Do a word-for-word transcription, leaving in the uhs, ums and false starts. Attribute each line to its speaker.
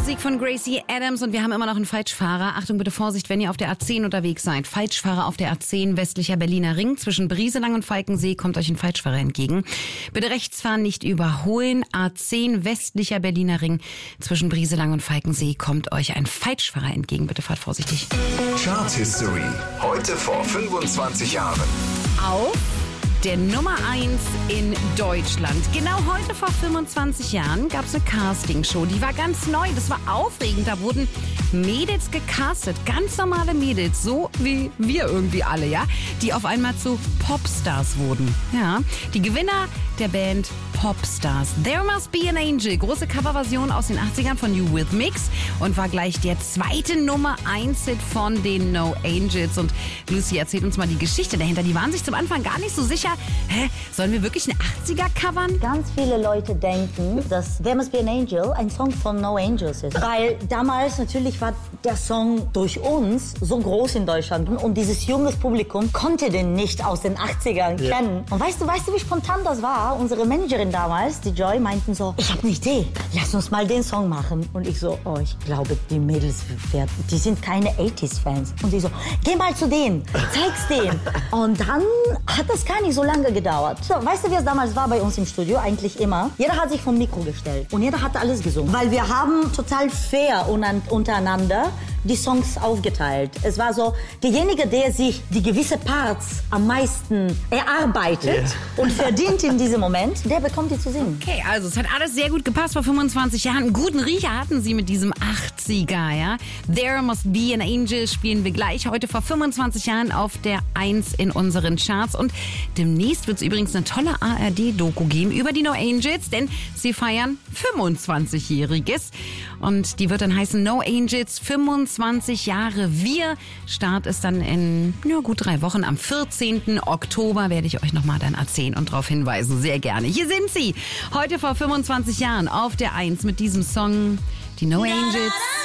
Speaker 1: Musik von Gracie Adams und wir haben immer noch einen Falschfahrer. Achtung, bitte Vorsicht, wenn ihr auf der A zehn unterwegs seid. Falschfahrer auf der A zehn, westlicher Berliner Ring. Zwischen Brieselang und Falkensee kommt euch ein Falschfahrer entgegen. Bitte rechts fahren, nicht überholen. A zehn, westlicher Berliner Ring. Zwischen Brieselang und Falkensee kommt euch ein Falschfahrer entgegen. Bitte fahrt vorsichtig.
Speaker 2: Chart History. Heute vor fünfundzwanzig Jahren.
Speaker 1: Auf der Nummer eins in Deutschland. Genau heute vor fünfundzwanzig Jahren gab es eine Castingshow. Die war ganz neu, das war aufregend. Da wurden Mädels gecastet, ganz normale Mädels, so wie wir irgendwie alle, ja, die auf einmal zu Popstars wurden. Ja, die Gewinner der Band Popstars. There Must Be an Angel, große Coverversion aus den achtzigern von You With Mix und war gleich der zweite Nummer eins Hit von den No Angels. Und Lucy erzählt uns mal die Geschichte dahinter. Die waren sich zum Anfang gar nicht so sicher, hä, sollen wir wirklich eine achtziger covern?
Speaker 3: Ganz viele Leute denken, dass There Must Be an Angel ein Song von No Angels ist. Weil damals natürlich war der Song durch uns so groß in Deutschland und dieses junge Publikum konnte den nicht aus den achtzigern yeah. kennen. Und weißt du, weißt du, wie spontan das war? Unsere Managerin damals, die Joy, meinten so, ich habe eine Idee, lass uns mal den Song machen. Und ich so, oh, ich glaube, die Mädels, die sind keine achtziger-Fans. Und sie so, geh mal zu denen, zeig's denen. Und dann hat das gar nicht so lange gedauert. So, weißt du, wie es damals war bei uns im Studio? Eigentlich immer. Jeder hat sich vom Mikro gestellt und jeder hat alles gesungen. Weil wir haben total fair untereinander die Songs aufgeteilt. Es war so, derjenige, der sich die gewisse Parts am meisten erarbeitet yeah. und verdient in diesem Moment, der bekommt die zu singen.
Speaker 1: Okay, also es hat alles sehr gut gepasst vor fünfundzwanzig Jahren. Einen guten Riecher hatten sie mit diesem achtziger, ja. There Must Be an Angel spielen wir gleich heute vor fünfundzwanzig Jahren auf der eins in unseren Charts. Und demnächst wird es übrigens eine tolle A R D-Doku geben über die No Angels, denn sie feiern fünfundzwanzigjähriges. Und die wird dann heißen No Angels fünfundzwanzig Jahre. Wir Start ist dann in ja, gut drei Wochen. Am vierzehnten Oktober werde ich euch nochmal dann erzählen und darauf hinweisen. Sehr gerne. Hier sind sie. Heute vor fünfundzwanzig Jahren auf der eins mit diesem Song, die No Angels.